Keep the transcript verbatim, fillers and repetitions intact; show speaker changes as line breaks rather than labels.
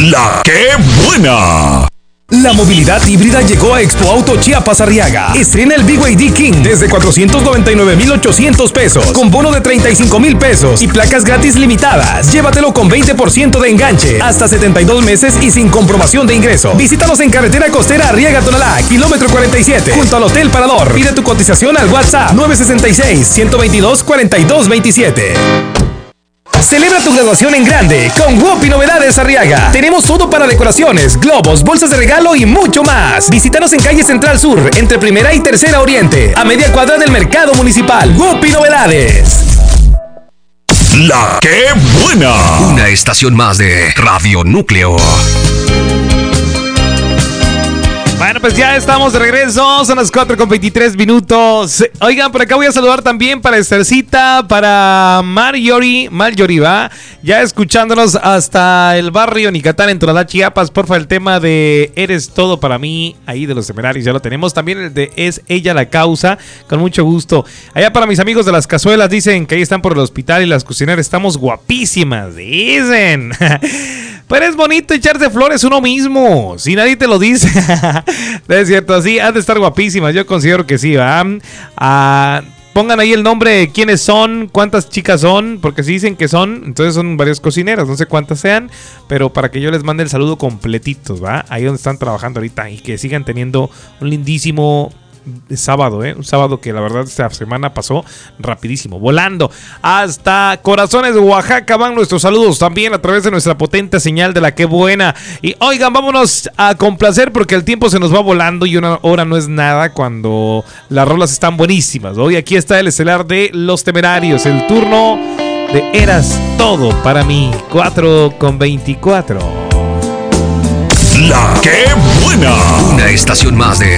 La que buena.
La movilidad híbrida llegó a Expo Auto Chiapas Arriaga. Estrena el B Y D King desde cuatrocientos noventa y nueve mil ochocientos pesos, con bono de treinta y cinco mil pesos y placas gratis limitadas. Llévatelo con veinte por ciento de enganche, hasta setenta y dos meses y sin comprobación de ingreso. Visítanos en carretera costera Arriaga Tonalá, kilómetro cuarenta y siete, junto al Hotel Parador. Pide tu cotización al WhatsApp nueve seis seis, uno dos dos, cuatro dos dos siete. Celebra tu graduación en grande con Wopi Novedades Arriaga. Tenemos todo para decoraciones, globos, bolsas de regalo y mucho más. Visítanos en calle Central Sur, entre Primera y Tercera Oriente, a media cuadra del Mercado Municipal. Wopi Novedades.
La que buena. Una estación más de Radio Núcleo.
Bueno, pues ya estamos de regreso, son las cuatro con veintitrés minutos. Oigan, por acá voy a saludar también para Estercita, para Marjorie, Marjorie va, ya escuchándonos hasta el barrio Nicatán en Tonalá, Chiapas. Porfa, el tema de Eres Todo Para Mí, ahí de los Temerarios, ya lo tenemos. También el de Es Ella La Causa, con mucho gusto. Allá para mis amigos de las cazuelas, dicen que ahí están por el hospital y las cocineras estamos guapísimas, dicen. Pero es bonito echarse flores uno mismo, si nadie te lo dice. Es cierto, sí, han de estar guapísimas, yo considero que sí, ¿va? Ah, pongan ahí el nombre de quiénes son, cuántas chicas son, porque si dicen que son, entonces son varias cocineras, no sé cuántas sean, pero para que yo les mande el saludo completitos, ¿va? Ahí donde están trabajando ahorita y que sigan teniendo un lindísimo sábado, ¿eh? Un sábado que la verdad esta semana pasó rapidísimo, volando. Hasta Corazones de Oaxaca van nuestros saludos también a través de nuestra potente señal de La Que Buena. Y oigan, vámonos a complacer porque el tiempo se nos va volando y una hora no es nada cuando las rolas están buenísimas. Hoy aquí está el estelar de Los Temerarios, el turno de Eras Todo Para Mí, cuatro con veinticuatro.
La Que Buena. Una estación más de